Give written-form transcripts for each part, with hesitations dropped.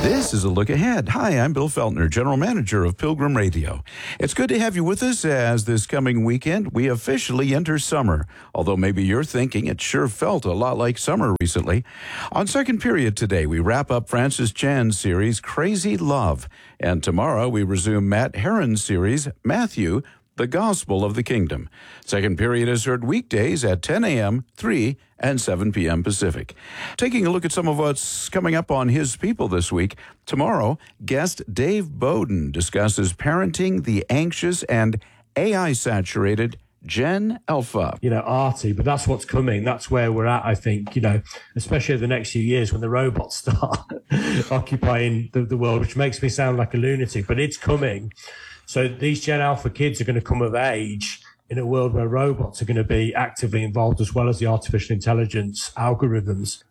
This is a look ahead. Hi, I'm Bill Feltner, General Manager of Pilgrim Radio. It's good to have you with us as this coming weekend we officially enter summer. Although maybe you're thinking it sure felt a lot like summer recently. On Second Period today, we wrap up Francis Chan's series, Crazy Love. And tomorrow we resume Matt Herron's series, Matthew, the Gospel of the Kingdom. Second Period is heard weekdays at 10 a.m., 3 and 7 p.m. Pacific. Taking a look at some of what's coming up on His People this week. Tomorrow, guest Dave Bowden discusses parenting the anxious and AI-saturated Gen Alpha. Arty, but that's what's coming. That's where we're at, I think, especially over the next few years when the robots start occupying the world, which makes me sound like a lunatic, but it's coming. So these Gen Alpha kids are going to come of age in a world where robots are going to be actively involved, as well as the artificial intelligence algorithms.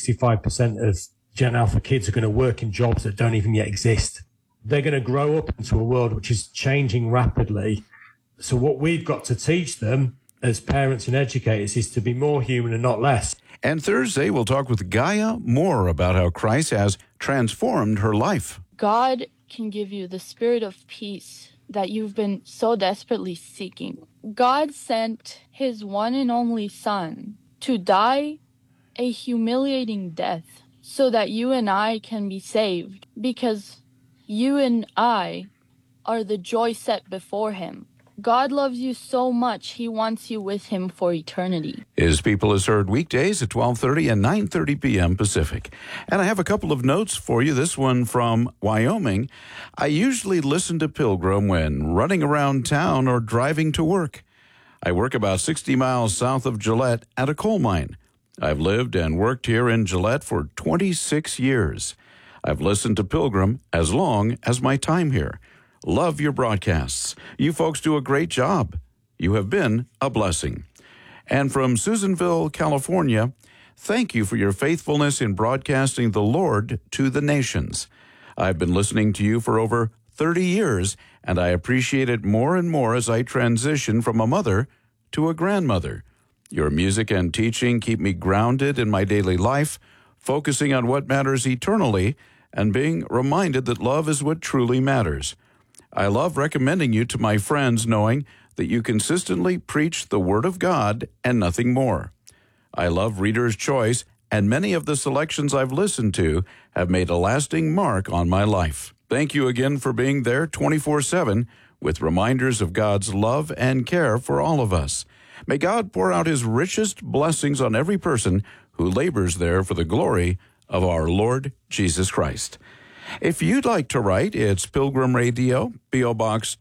65% of Gen Alpha kids are going to work in jobs that don't even yet exist. They're going to grow up into a world which is changing rapidly. So what we've got to teach them as parents and educators is to be more human and not less. And Thursday, we'll talk with Gaia more about how Christ has transformed her life. God can give you the spirit of peace that you've been so desperately seeking. God sent his one and only Son to die a humiliating death so that you and I can be saved, because you and I are the joy set before him. God loves you so much, he wants you with him for eternity. His People is heard weekdays at 12:30 and 9:30 p.m. Pacific. And I have a couple of notes for you. This one from Wyoming. I usually listen to Pilgrim when running around town or driving to work. I work about 60 miles south of Gillette at a coal mine. I've lived and worked here in Gillette for 26 years. I've listened to Pilgrim as long as my time here. Love your broadcasts. You folks do a great job. You have been a blessing. And from Susanville, California, thank you for your faithfulness in broadcasting the Lord to the nations. I've been listening to you for over 30 years, and I appreciate it more and more as I transition from a mother to a grandmother. Your music and teaching keep me grounded in my daily life, focusing on what matters eternally, and being reminded that love is what truly matters. I love recommending you to my friends, knowing that you consistently preach the Word of God and nothing more. I love Reader's Choice, and many of the selections I've listened to have made a lasting mark on my life. Thank you again for being there 24/7 with reminders of God's love and care for all of us. May God pour out his richest blessings on every person who labors there for the glory of our Lord Jesus Christ. If you'd like to write, it's Pilgrim Radio, P.O. Box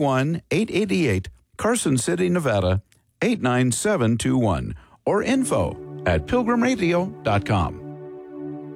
21888, Carson City, Nevada, 89721, or info@pilgrimradio.com.